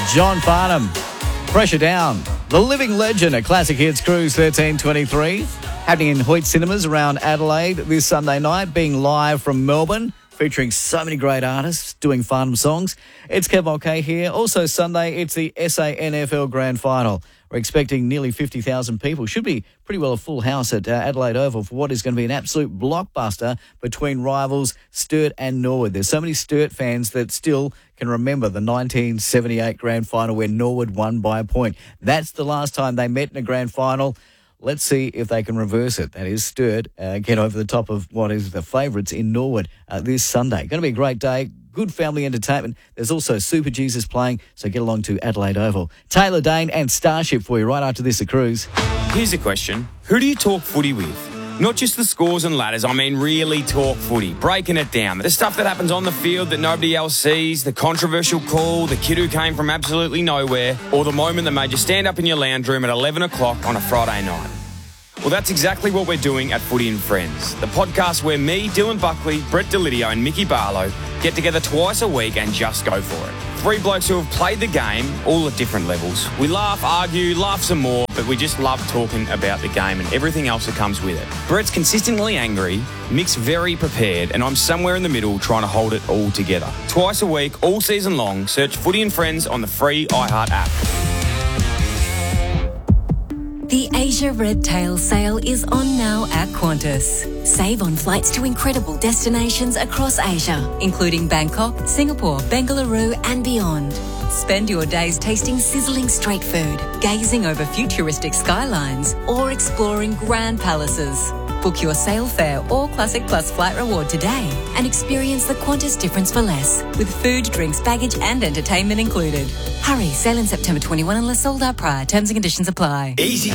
John Farnham, Pressure Down. The Living Legend, a Classic Hits Cruise 1323, happening in Hoyt Cinemas around Adelaide this Sunday night, being live from Melbourne, featuring so many great artists doing Farnham songs. It's Kev Mulcahy here. Also Sunday, it's the SANFL Grand Final. We're expecting nearly 50,000 people. Should be pretty well a full house at Adelaide Oval for what is going to be an absolute blockbuster between rivals Sturt and Norwood. There's so many Sturt fans that still can remember the 1978 Grand Final where Norwood won by a point. That's the last time they met in a Grand Final. Let's see if they can reverse it. That is Sturt get over the top of what is the favourites in Norwood this Sunday. Going to be a great day. Good family entertainment. There's also Super Jesus playing, so get along to Adelaide Oval. Taylor Dane and Starship for you right after this, The Cruise. Here's a question. Who do you talk footy with? Not just the scores and ladders, I mean really talk footy, breaking it down. The stuff that happens on the field that nobody else sees, the controversial call, the kid who came from absolutely nowhere, or the moment that made you stand up in your lounge room at 11 o'clock on a Friday night. Well, that's exactly what we're doing at Footy and Friends, the podcast where me, Dylan Buckley, Brett Delidio and Mickey Barlow get together twice a week and just go for it. Three blokes who have played the game, all at different levels. We laugh, argue, laugh some more, but we just love talking about the game and everything else that comes with it. Brett's consistently angry, Mick's very prepared, and I'm somewhere in the middle trying to hold it all together. Twice a week, all season long, search Footy and Friends on the free iHeart app. The Asia Red Tail sale is on now at Qantas. Save on flights to incredible destinations across Asia, including Bangkok, Singapore, Bengaluru and beyond. Spend your days tasting sizzling street food, gazing over futuristic skylines or exploring grand palaces. Book your sale fare or Classic Plus flight reward today and experience the Qantas difference for less, with food, drinks, baggage and entertainment included. Hurry, sale in September 21 unless sold out prior. Terms and conditions apply. Easy